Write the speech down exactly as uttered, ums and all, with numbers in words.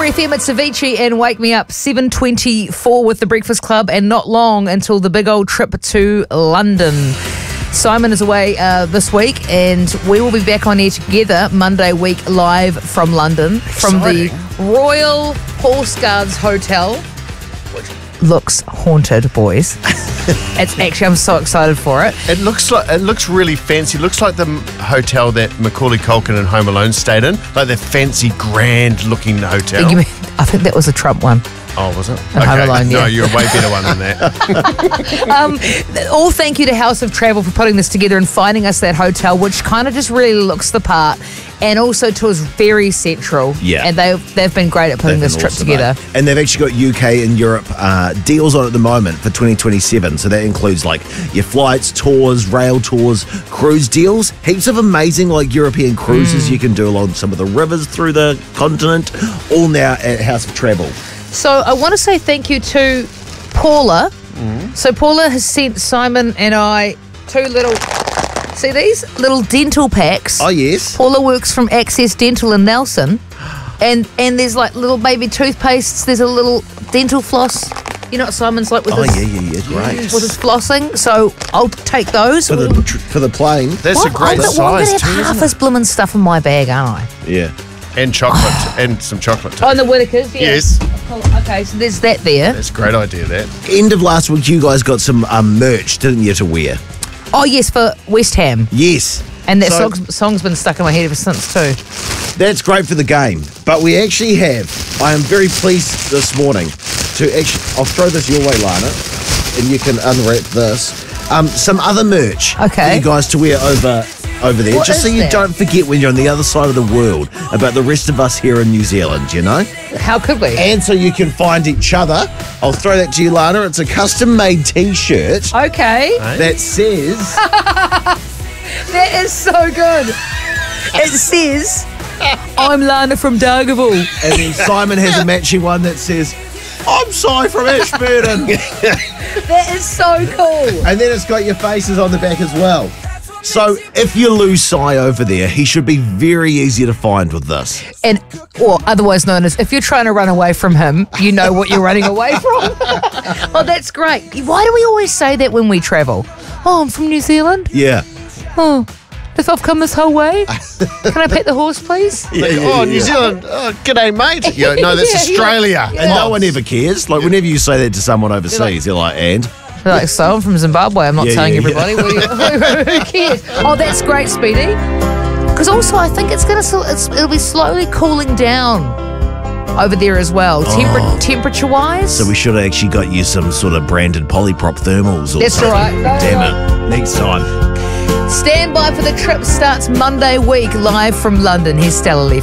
F M, it's Avicii and Wake Me Up, seven twenty-four with The Breakfast Club, and not long until the big old trip to London. Simon is away uh, this week, and we will be back on air together Monday week live from London, Exciting. from the Royal Horse Guards Hotel, which looks haunted, boys. It's actually, I'm so excited for it. It looks like it looks really fancy. It looks like the m- hotel that Macaulay Culkin and Home Alone stayed in, like the fancy, grand-looking hotel. You mean, I think that was a Trump one. Oh, was it? And Home Alone, No, yeah. you're a way better one than that. Um, all thank you to House of Travel for putting this together and finding us that hotel, which kind of just really looks the part, and also to us very central. Yeah. And they've, they've been great at putting They've this been trip awesome, together. mate. And they've actually got U K and Europe uh, deals on at the moment for twenty twenty-seven. So that includes like your flights, tours, rail tours, cruise deals. Heaps of amazing like European cruises Mm. you can do along some of the rivers through the continent. All now at House of Travel. So I want to say thank you to Paula. So Paula has sent Simon and I two little, see these? Little dental packs. Oh, yes. Paula works from Access Dental in Nelson. And and there's like little baby toothpastes. There's a little dental floss. You know what Simon's like with Oh, his, yeah, yeah, yeah. Great. with his flossing. So I'll take those. For the, tr- for the plane. That's Well, a great I'm, well, I'm size going to too, have half isn't his blooming stuff in my bag, aren't I? Yeah. it? And chocolate, and some chocolate too. Oh, and the Whitakers, yeah. Yes. Cool. Okay, so there's that there. That's a great idea, that. End of last week, you guys got some um, merch, didn't you, to wear? Oh, yes, for West Ham. Yes. And that So- song's, song's been stuck in my head ever since, too. That's great for the game. But we actually have, I am very pleased this morning to actually, I'll throw this your way, Lana, and you can unwrap this. Um, some other merch Okay. for you guys to wear over over there, What just so is you that? don't forget when you're on the other side of the world about the rest of us here in New Zealand, you know? How could we? And so you can find each other. I'll throw that to you, Lana. It's a custom-made T-shirt Okay. that says... That is so good. It says, I'm Lana from Dargaville. And then Simon has a matching one that says, I'm Si from Ashburton. That is so cool. And then it's got your faces on the back as well. So if you lose Si over there, he should be very easy to find with this. And, or otherwise known as, if you're trying to run away from him, you know what you're running away from. Oh, that's great. Why do we always say that when we travel? Oh, I'm from New Zealand. Yeah. Oh, if I've come this whole way, can I pet the horse, please? Yeah, Like, yeah, oh, yeah. New Zealand. Oh, g'day, mate. Yeah, no, that's Yeah, yeah. Australia. And no one ever cares. Like, whenever you say that to someone overseas, they're like, and? They're like, so I'm from Zimbabwe. I'm not Yeah, telling yeah, everybody. What do you- Who cares? Oh, that's great, Speedy. Because also, I think it's gonna sl- it's, it'll be slowly cooling down over there as well, Temper- Oh. temperature-wise. So we should have actually got you some sort of branded polyprop thermals or That's something. right. No, Damn it. Next time. Stand by for the trip. Starts Monday week live from London. Here's Stella Lee.